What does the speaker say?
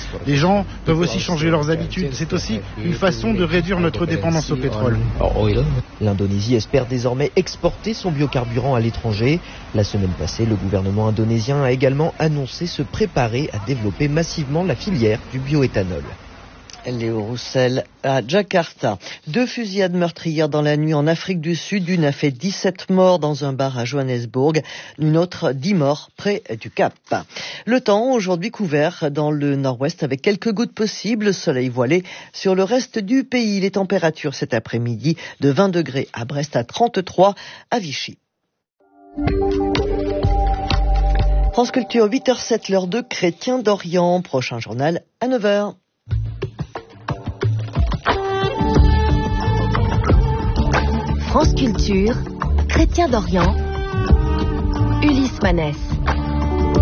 Les gens peuvent aussi changer leurs habitudes. C'est aussi une façon de réduire notre dépendance au pétrole. L'Indonésie espère désormais exporter son biocarburant à l'étranger. La semaine passée, le gouvernement indonésien a également annoncé se préparer à développer massivement la filière du bioéthanol. Léo Roussel à Jakarta. 2 fusillades meurtrières dans la nuit en Afrique du Sud. Une a fait 17 morts dans un bar à Johannesburg. Une autre 10 morts près du Cap. Le temps aujourd'hui couvert dans le nord-ouest avec quelques gouttes possibles. Soleil voilé sur le reste du pays. Les températures cet après-midi de 20 degrés à Brest à 33 à Vichy. France Culture 8h07, l'heure de Chrétien d'Orient. Prochain journal à 9h. France Culture, Chrétien d'Orient, Ulysse Manès.